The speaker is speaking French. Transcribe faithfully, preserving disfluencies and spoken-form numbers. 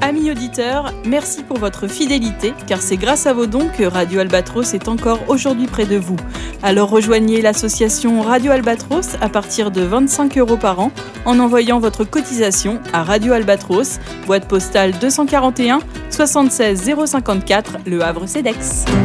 Amis auditeurs, merci pour votre fidélité, car c'est grâce à vos dons que Radio Albatros est encore aujourd'hui près de vous. Alors rejoignez l'association Radio Albatros à partir de vingt-cinq euros par an en envoyant votre cotisation à Radio Albatros, boîte postale deux cent quarante et un soixante-seize zéro cinquante-quatre, Le Havre-Cedex.